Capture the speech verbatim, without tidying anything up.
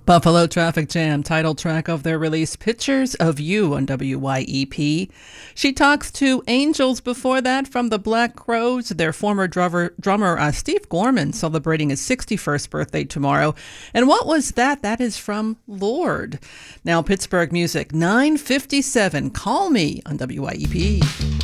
Buffalo Traffic Jam, title track of their release, Pictures of You on W Y E P. She Talks to Angels before that from the Black Crowes, their former drummer, drummer uh, Steve Gorman, celebrating his sixty-first birthday tomorrow. And what was that? That is from Lord. Now Pittsburgh music, nine fifty-seven, Call Me on W Y E P.